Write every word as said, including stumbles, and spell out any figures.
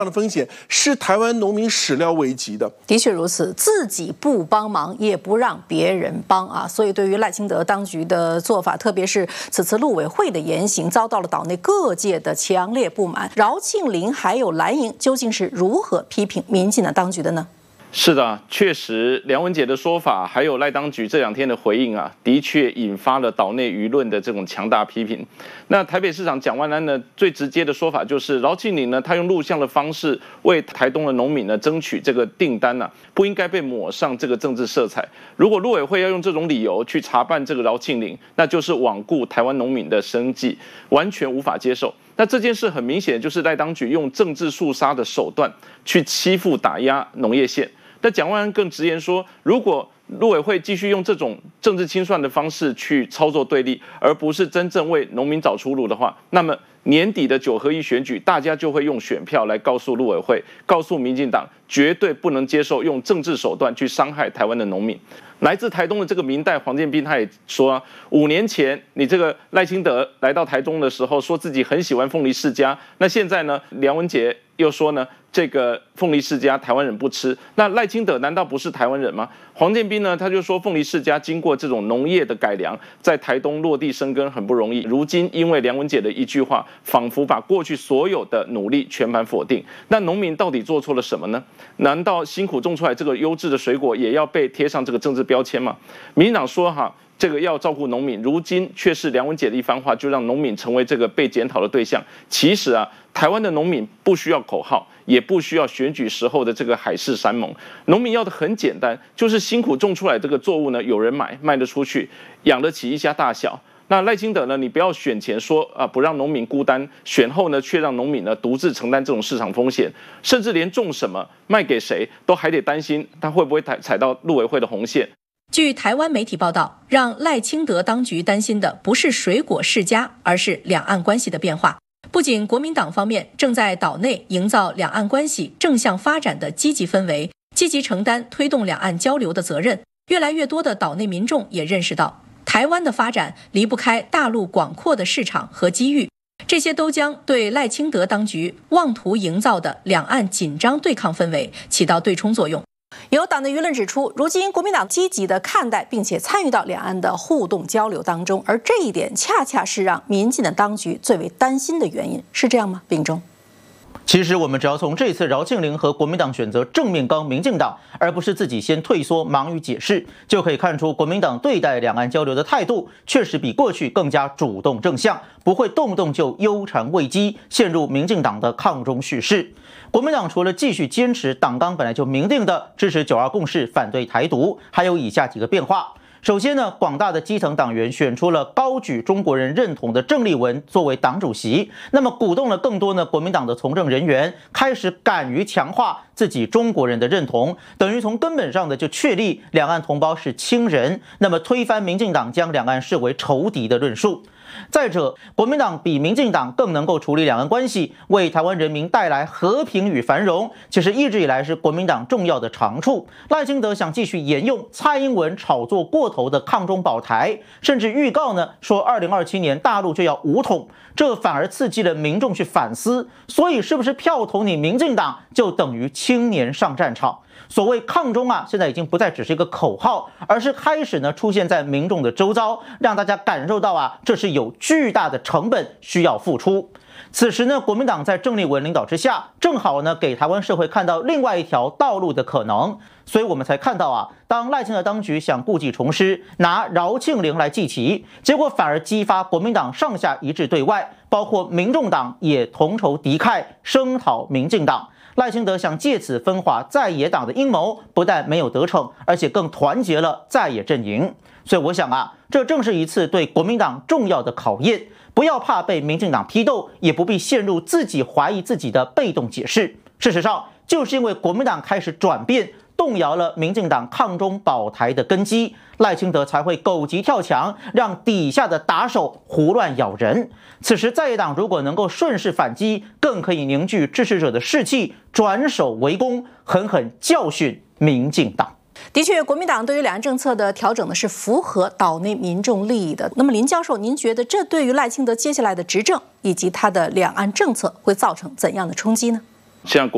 的风险是台湾农民始料未及的。 的确如此，自己不帮忙，也不让别人帮啊！所以对于赖清德当局的做法，特别是此次陆委会的言行，遭到了岛内各界的强烈不满。饶庆铃还有蓝营究竟是如何批评民进党当局的呢？ 是的，确实，梁文杰的说法，还有赖当局这两天的回应啊，的确引发了岛内舆论的这种强大批评。那台北市长蒋万安呢，最直接的说法就是，饶庆铃呢，他用录像的方式为台东的农民呢争取这个订单呢、啊，不应该被抹上这个政治色彩。如果陆委会要用这种理由去查办这个饶庆铃，那就是罔顾台湾农民的生计，完全无法接受。那这件事很明显就是赖当局用政治肃杀的手段去欺负打压农业县。那蒋万安更直言说，如果陆委会继续用这种政治清算的方式去操作对立，而不是真正为农民找出路的话，那么年底的九合一选举，大家就会用选票来告诉陆委会，告诉民进党，绝对不能接受用政治手段去伤害台湾的农民。来自台东的这个民代黄建斌他也说、啊，五年前你这个赖清德来到台东的时候，说自己很喜欢凤梨世家，那现在呢，梁文杰又说呢，这个凤梨世家台湾人不吃，那赖清德难道不是台湾人吗？黄建斌呢，他就说凤梨世家经过这种农业的改良，在台东落地生根很不容易，如今因为梁文杰的一句话，仿佛把过去所有的努力全盘否定。那农民到底做错了什么呢？难道辛苦种出来这个优质的水果也要被贴上这个政治标签吗？民进党说哈，这个要照顾农民，如今却是梁文杰的一番话，就让农民成为这个被检讨的对象。其实啊，台湾的农民不需要口号，也不需要选举时候的这个海誓山盟，农民要的很简单，就是辛苦种出来这个作物呢，有人买，卖得出去，养得起一家大小。那赖清德呢？你不要选前说啊不让农民孤单，选后呢却让农民呢独自承担这种市场风险，甚至连种什么卖给谁都还得担心他会不会踩踩到陆委会的红线。 据台湾媒体报道，让赖清德当局担心的不是水果世家，而是两岸关系的变化。不仅国民党方面正在岛内营造两岸关系正向发展的积极氛围，积极承担推动两岸交流的责任，越来越多的岛内民众也认识到，台湾的发展离不开大陆广阔的市场和机遇，这些都将对赖清德当局妄图营造的两岸紧张对抗氛围起到对冲作用。有党内舆论指出，如今国民党积极地看待并且参与到两岸的互动交流当中，而这一点恰恰是让民进党当局最为担心的原因，是这样吗？秉忠。 其实我们只要从这次饶庆铃和国民党选择正面刚民进党，而不是自己先退缩忙于解释，就可以看出国民党对待两岸交流的态度确实比过去更加主动正向，不会动不动就忧谗畏讥，陷入民进党的抗中叙事。国民党除了继续坚持党纲本来就明定的支持九二共识、反对台独，还有以下几个变化。首先呢，广大的基层党员选出了高举中国人认同的郑丽文作为党主席，那么鼓动了更多呢国民党的从政人员开始敢于强化自己中国人的认同，等于从根本上的就确立两岸同胞是亲人，那么推翻民进党将两岸视为仇敌的论述。再者，国民党比民进党更能够处理两岸关系，为台湾人民带来和平与繁荣，其实一直以来是国民党重要的长处。赖清德想继续沿用蔡英文炒作过头的抗中保台，甚至预告呢说二零二七年大陆就要武统，这反而刺激了民众去反思，所以是不是票投你民进党就等于青年上战场？所谓抗中啊，现在已经不再只是一个口号，而是开始呢出现在民众的周遭，让大家感受到啊，这是有巨大的成本需要付出。此时呢，国民党在郑丽文领导之下，正好呢给台湾社会看到另外一条道路的可能，所以我们才看到啊，当赖清德当局想故技重施，拿饶庆铃来祭旗，结果反而激发国民党上下一致对外，包括民众党也同仇敌忾，声讨民进党。赖清德想借此分化在野党的阴谋，不但没有得逞，而且更团结了在野阵营。所以我想啊，这正是一次对国民党重要的考验。不要怕被民进党批斗，也不必陷入自己怀疑自己的被动解释。事实上，就是因为国民党开始转变，动摇了民进党抗中保台的根基，赖清德才会狗急跳墙，让底下的打手胡乱咬人。此时在野党如果能够顺势反击，更可以凝聚支持者的士气，转守为攻，狠狠教训民进党。 的确，国民党对于两岸政策的调整呢，是符合岛内民众利益的。那么林教授，您觉得这对于赖清德接下来的执政以及他的两岸政策会造成怎样的冲击呢？ 像国